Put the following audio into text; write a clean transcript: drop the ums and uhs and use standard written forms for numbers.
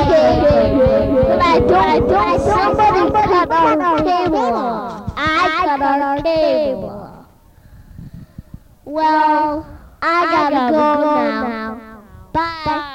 But I don't, somebody cut our cable. I cut our cable. Well, I gotta go now. Bye.